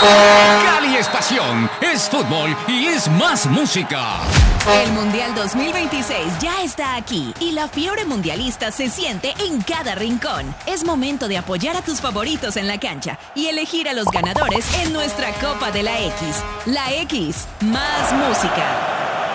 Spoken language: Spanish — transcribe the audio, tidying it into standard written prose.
Cali es pasión, es fútbol y es más música. El Mundial 2026 ya está aquí y la fiebre mundialista se siente en cada rincón. Es momento de apoyar a tus favoritos en la cancha y elegir a los ganadores en nuestra Copa de la X. La X, más música.